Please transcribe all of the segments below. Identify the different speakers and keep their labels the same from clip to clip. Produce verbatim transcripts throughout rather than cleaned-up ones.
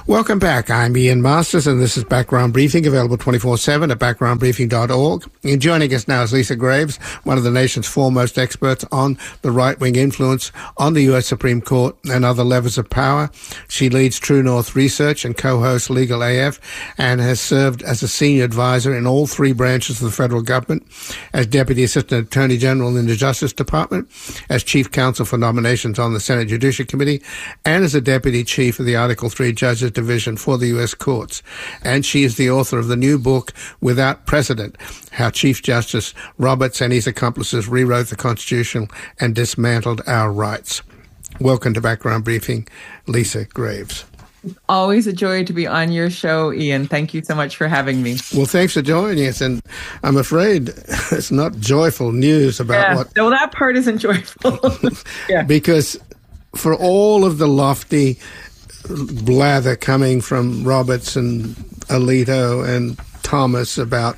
Speaker 1: Welcome back. I'm Ian Masters, and this is Background Briefing, available twenty-four seven at background briefing dot org. And joining us now is Lisa Graves, one of the nation's foremost experts on the right-wing influence on the U S Supreme Court and other levers of power. She leads True North Research and co-hosts Legal A F, and has served as a senior advisor in all three branches of the federal government, as Deputy Assistant Attorney General in the Justice Department, as Chief Counsel for Nominations on the Senate Judiciary Committee, and as a Deputy Chief of the Article three Judges Division for the U S Courts. And she is the author of the new book, Without Precedent, How Chief Justice Roberts and His Accomplices Rewrote the Constitution and Dismantled Our Rights. Welcome to Background Briefing, Lisa Graves.
Speaker 2: Always a joy to be on your show, Ian. Thank you so much for having me.
Speaker 1: Well, thanks for joining us. And I'm afraid it's not joyful news about
Speaker 2: yeah,
Speaker 1: what...
Speaker 2: No, that part isn't joyful. yeah.
Speaker 1: Because for all of the lofty blather coming from Roberts and Alito and Thomas about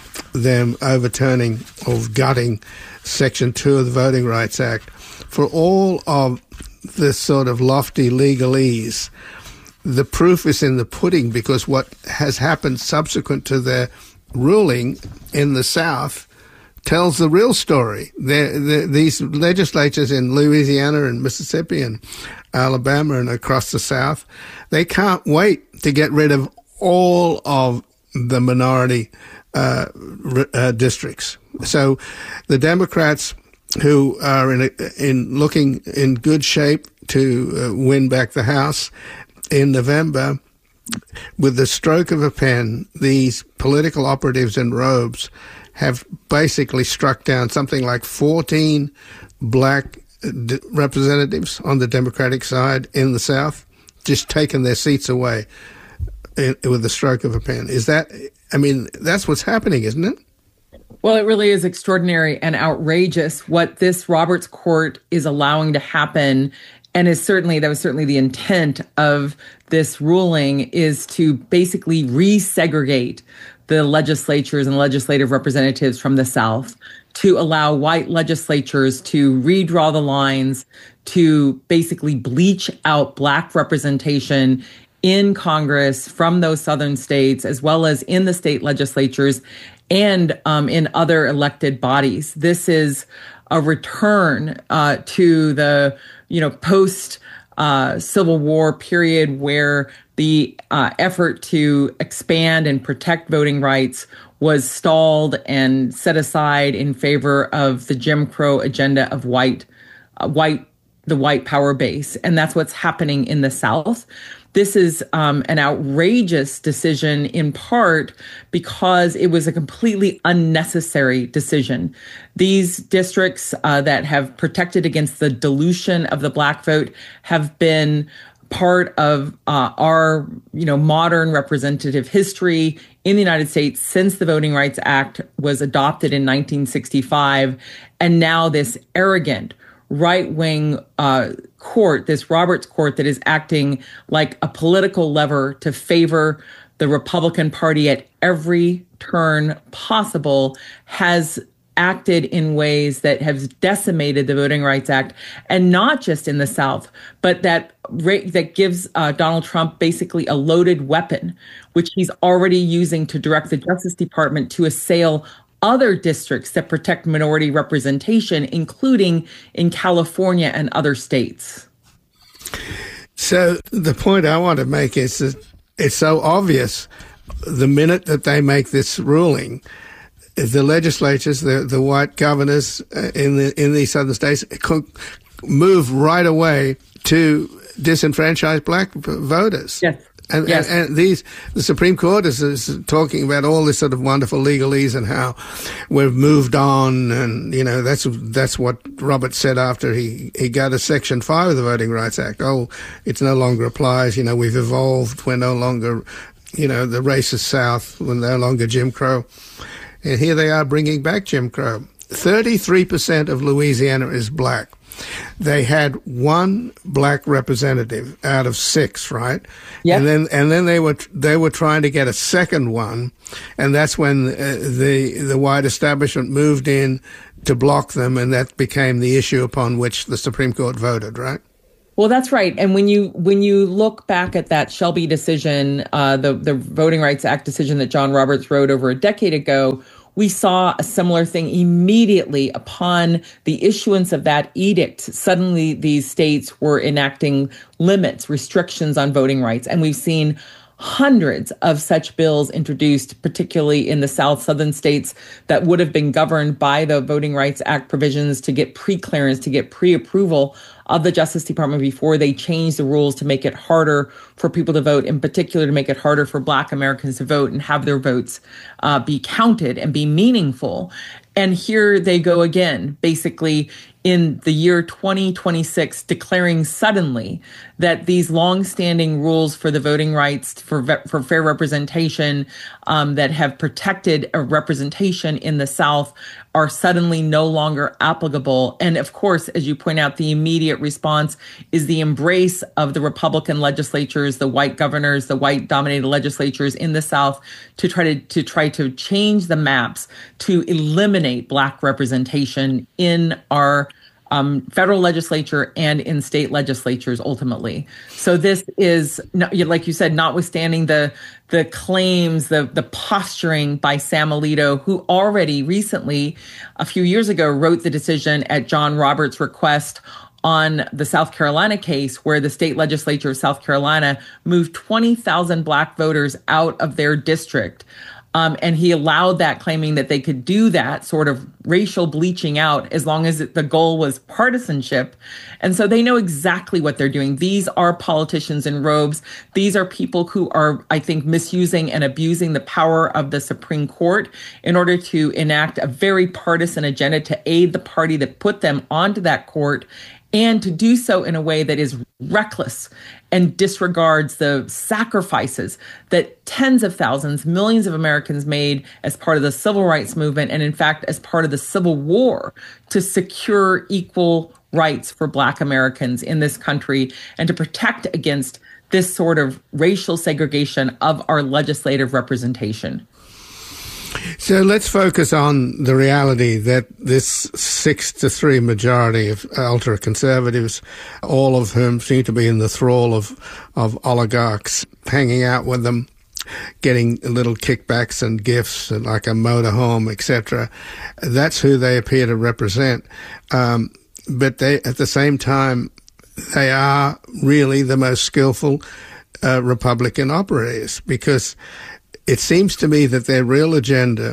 Speaker 1: them overturning or gutting Section two of the Voting Rights Act, for all of this sort of lofty legalese, the proof is in the pudding, because what has happened subsequent to their ruling in the South tells the real story. They're, they're, these legislatures in Louisiana and Mississippi and Alabama and across the South, they can't wait to get rid of all of the minority uh, uh, districts. So the Democrats, who are in, a, in looking in good shape to uh, win back the House in November, with the stroke of a pen, these political operatives in robes have basically struck down something like fourteen black d- representatives on the Democratic side in the South, just taken their seats away in, with the stroke of a pen. Is that, I mean, that's what's happening, isn't it?
Speaker 2: Well, it really is extraordinary and outrageous what this Roberts Court is allowing to happen. And is certainly, that was certainly the intent of this ruling, is to basically resegregate the legislatures and legislative representatives from the South, to allow white legislatures to redraw the lines, to basically bleach out black representation in Congress from those southern states, as well as in the state legislatures and um, in other elected bodies. This is a return uh, to the, you know, post uh, Civil War period, where the uh, effort to expand and protect voting rights was stalled and set aside in favor of the Jim Crow agenda of white, uh, white, the white power base. And that's what's happening in the South. This is um, an outrageous decision, in part because it was a completely unnecessary decision. These districts uh, that have protected against the dilution of the black vote have been part of uh, our, you know, modern representative history in the United States since the Voting Rights Act was adopted in nineteen sixty-five. And now this arrogant right-wing uh, court, this Roberts Court, that is acting like a political lever to favor the Republican Party at every turn possible, has acted in ways that have decimated the Voting Rights Act, and not just in the South, but that that gives uh, Donald Trump basically a loaded weapon, which he's already using to direct the Justice Department to assail other districts that protect minority representation, including in California and other states.
Speaker 1: So the point I want to make is that it's so obvious the minute that they make this ruling, the legislatures, the, the white governors in the in these southern states could move right away to disenfranchise black voters.
Speaker 2: Yes.
Speaker 1: And,
Speaker 2: yes.
Speaker 1: and, and these, the Supreme Court is, is talking about all this sort of wonderful legalese and how we've moved on, and you know that's that's what Roberts said after he he got a Section five of the Voting Rights Act. Oh, it no longer applies. You know, we've evolved. We're no longer, you know, the racist South. We're no longer Jim Crow. And here they are bringing back Jim Crow. thirty-three percent of Louisiana is black. They had one black representative out of six, right?
Speaker 2: Yeah.
Speaker 1: And then and then they were they were trying to get a second one, and that's when uh, the the white establishment moved in to block them, and that became the issue upon which the Supreme Court voted, right?
Speaker 2: Well, that's right. And when you when you look back at that Shelby decision, uh, the the Voting Rights Act decision that John Roberts wrote over a decade ago, we saw a similar thing immediately upon the issuance of that edict. Suddenly, these states were enacting limits, restrictions on voting rights, and we've seen hundreds of such bills introduced, particularly in the South, southern states that would have been governed by the Voting Rights Act provisions to get pre-clearance, to get pre-approval of the Justice Department before they changed the rules to make it harder for people to vote, in particular to make it harder for Black Americans to vote and have their votes uh, be counted and be meaningful. And here they go again, basically in the year twenty twenty-six, declaring suddenly that these longstanding rules for the voting rights for for fair representation um, that have protected a representation in the South are suddenly no longer applicable. And of course, as you point out, the immediate response is the embrace of the Republican legislatures, the white governors, the white dominated legislatures in the South to try to, to try to change the maps to eliminate Black representation in our Um, federal legislature and in state legislatures ultimately. So this is, like you said, notwithstanding the the claims, the the posturing by Sam Alito, who already recently, a few years ago, wrote the decision at John Roberts' request on the South Carolina case, where the state legislature of South Carolina moved twenty thousand Black voters out of their district. Um, and he allowed that, claiming that they could do that sort of racial bleaching out as long as it, the goal was partisanship. And so they know exactly what they're doing. These are politicians in robes. These are people who are, I think, misusing and abusing the power of the Supreme Court in order to enact a very partisan agenda to aid the party that put them onto that court, and to do so in a way that is reckless and disregards the sacrifices that tens of thousands, millions of Americans made as part of the civil rights movement, and in fact, as part of the Civil War, to secure equal rights for Black Americans in this country and to protect against this sort of racial segregation of our legislative representation.
Speaker 1: So let's focus on the reality that this six to three majority of ultra-conservatives, all of whom seem to be in the thrall of, of oligarchs, hanging out with them, getting little kickbacks and gifts and like a motorhome, et cetera. That's who they appear to represent. Um, but they, at the same time, they are really the most skillful uh, Republican operators, because it seems to me that their real agenda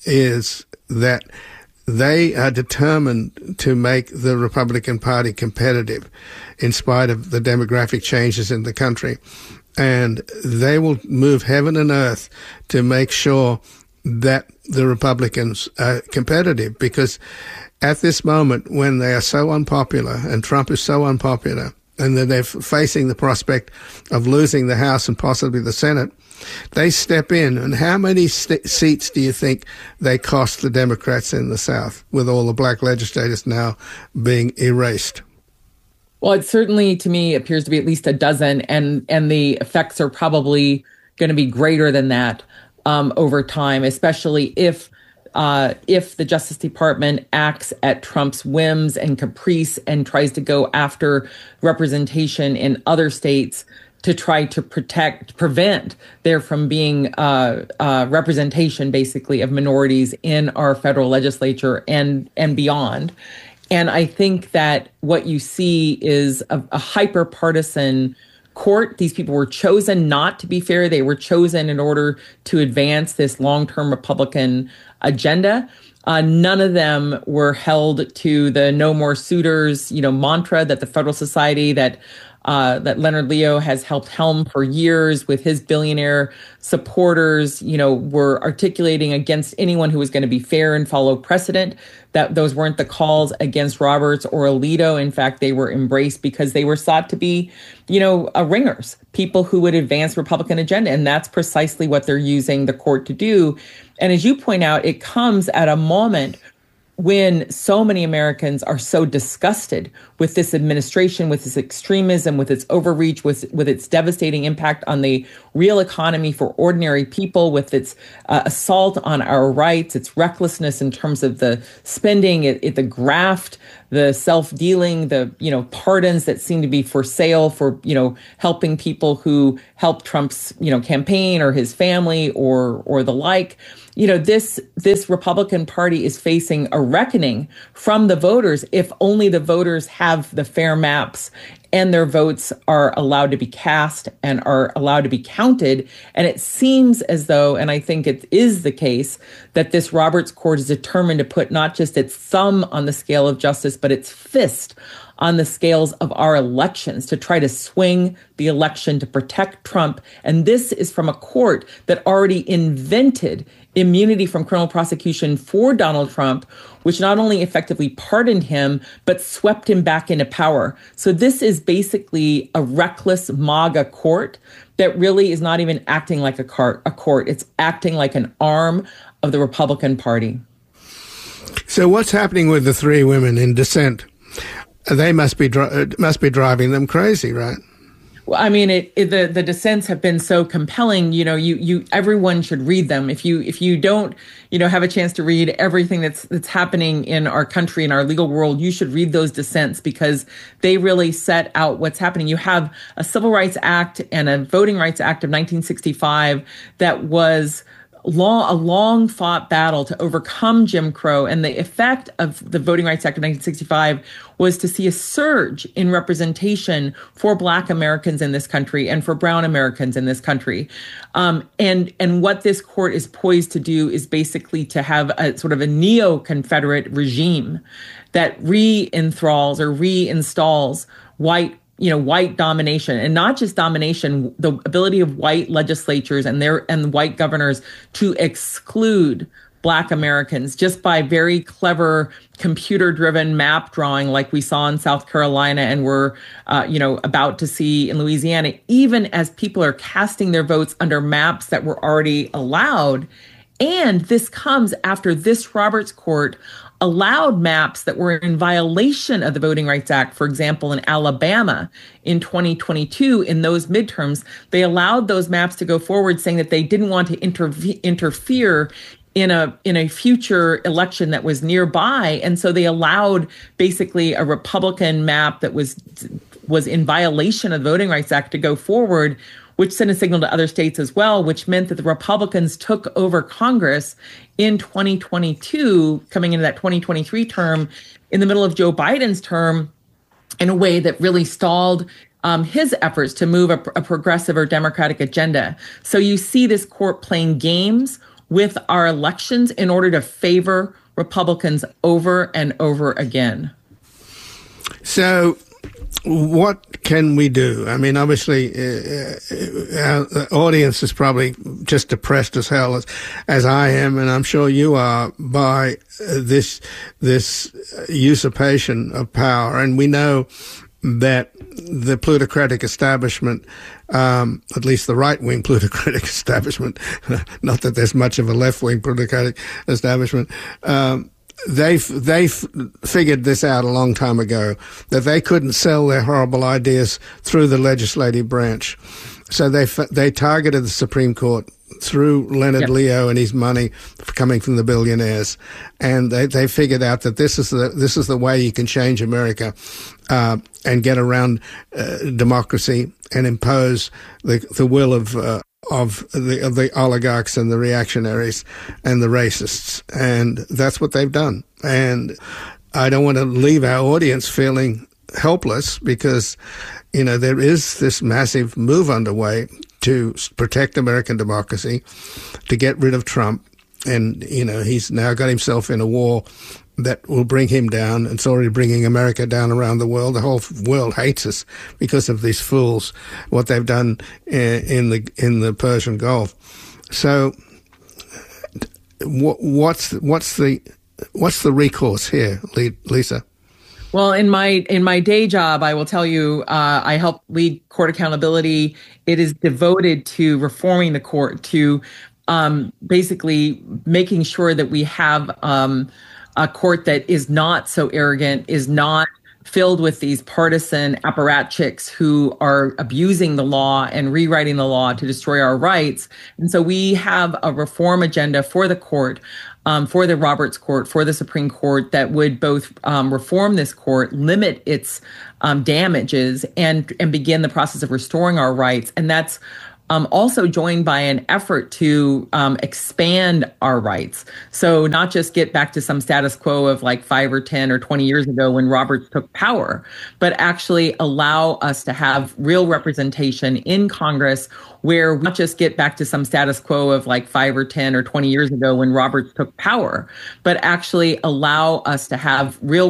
Speaker 1: is that they are determined to make the Republican Party competitive in spite of the demographic changes in the country. And they will move heaven and earth to make sure that the Republicans are competitive, because at this moment when they are so unpopular and Trump is so unpopular and that they're facing the prospect of losing the House and possibly the Senate, they step in. And how many st- seats do you think they cost the Democrats in the South, with all the Black legislators now being erased?
Speaker 2: Well, it certainly, to me, appears to be at least a dozen, and, and the effects are probably going to be greater than that um, over time, especially if uh, if the Justice Department acts at Trump's whims and caprice and tries to go after representation in other states to try to protect, prevent there from being uh, uh, representation, basically, of minorities in our federal legislature and and beyond. And I think that what you see is a, a hyper-partisan court. These people were chosen not to be fair. They were chosen in order to advance this long-term Republican agenda. Uh, none of them were held to the no more suitors, you know, mantra that the Federal Society, that Uh, that Leonard Leo has helped helm for years with his billionaire supporters, you know, were articulating against anyone who was going to be fair and follow precedent. That those weren't the calls against Roberts or Alito. In fact, they were embraced because they were sought to be, you know, uh, ringers, people who would advance Republican agenda. And that's precisely what they're using the court to do. And as you point out, it comes at a moment when so many Americans are so disgusted with this administration, with its extremism, with its overreach, with, with its devastating impact on the real economy for ordinary people, with its uh, assault on our rights, its recklessness in terms of the spending, it, it, the graft, the self-dealing, the, you know, pardons that seem to be for sale for, you know, helping people who helped Trump's, you know, campaign or his family or or the like. You know, this this Republican Party is facing a reckoning from the voters if only the voters have the fair maps and their votes are allowed to be cast and are allowed to be counted. And it seems as though, and I think it is the case, that this Roberts Court is determined to put not just its thumb on the scale of justice, but its fist on the scales of our elections to try to swing the election to protect Trump. And this is from a court that already invented immunity from criminal prosecution for Donald Trump, which not only effectively pardoned him, but swept him back into power. So this is basically a reckless MAGA court that really is not even acting like a court. A court. It's acting like an arm of the Republican Party.
Speaker 1: So what's happening with the three women in dissent? They must be dri- must be driving them crazy, right?
Speaker 2: Well, I mean, it, it, the the dissents have been so compelling. You know, you you everyone should read them. If you if you don't, you know, have a chance to read everything that's that's happening in our country, in our legal world, you should read those dissents because they really set out what's happening. You have a Civil Rights Act and a Voting Rights Act of nineteen sixty-five that was long, a long fought battle to overcome Jim Crow. And the effect of the Voting Rights Act of nineteen sixty-five was to see a surge in representation for Black Americans in this country and for Brown Americans in this country. Um, and, and what this court is poised to do is basically to have a sort of a neo-Confederate regime that re-enthralls or reinstalls white you know, white domination, and not just domination, the ability of white legislatures and their and white governors to exclude Black Americans just by very clever computer-driven map drawing like we saw in South Carolina and we're, uh, you know, about to see in Louisiana, even as people are casting their votes under maps that were already allowed. And this comes after this Roberts Court allowed maps that were in violation of the Voting Rights Act. For example, in Alabama in twenty twenty-two, in those midterms, they allowed those maps to go forward saying that they didn't want to interve- interfere in a in a future election that was nearby. And so they allowed basically a Republican map that was was in violation of the Voting Rights Act to go forward, which sent a signal to other states as well, which meant that the Republicans took over Congress in twenty twenty-two, coming into that twenty twenty-three term, in the middle of Joe Biden's term, in a way that really stalled um, his efforts to move a, a progressive or democratic agenda. So you see this court playing games with our elections in order to favor Republicans over and over again.
Speaker 1: So what can we do? I mean, obviously, uh, our the audience is probably just depressed as hell as, as I am, and I'm sure you are, by uh, this this usurpation of power. And we know that the plutocratic establishment, um, at least the right-wing plutocratic establishment, not that there's much of a left-wing plutocratic establishment, um, They've, they've figured this out a long time ago, that they couldn't sell their horrible ideas through the legislative branch. So they, they targeted the Supreme Court through Leonard yep. Leo and his money coming from the billionaires. And they, they figured out that this is the, this is the way you can change America, uh, and get around, uh, democracy and impose the, the will of, uh, of the of the oligarchs and the reactionaries and the racists. And that's what they've done. And I don't want to leave our audience feeling helpless because, you know, there is this massive move underway to protect American democracy, to get rid of Trump. And, you know, he's now got himself in a war that will bring him down. It's already bringing America down around the world. The whole world hates us because of these fools, what they've done in the in the Persian Gulf. So, what's what's the what's the recourse here, Lisa?
Speaker 2: Well, in my in my day job, I will tell you, uh, I help lead court accountability. It is devoted to reforming the court, to um, basically making sure that we have um, a court that is not so arrogant, is not filled with these partisan apparatchiks who are abusing the law and rewriting the law to destroy our rights. And so we have a reform agenda for the court, um, for the Roberts Court, for the Supreme Court that would both um, reform this court, limit its um, damages, and and begin the process of restoring our rights. And that's Um, also joined by an effort to um, expand our rights. So not just get back to some status quo of like five or ten or twenty years ago when Roberts took power, but actually allow us to have real representation in Congress, where we not just get back to some status quo of like five or ten or twenty years ago when Roberts took power, but actually allow us to have real